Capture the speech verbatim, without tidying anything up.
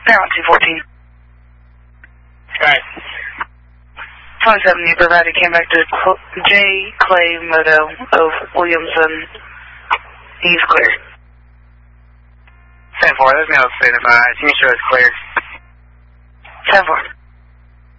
They're on two fourteen. Right. twenty-seven you provided came back to J. Clay Moto of Williamson. He's clear. ten four, there's no signify. Can you show it's clear? ten four.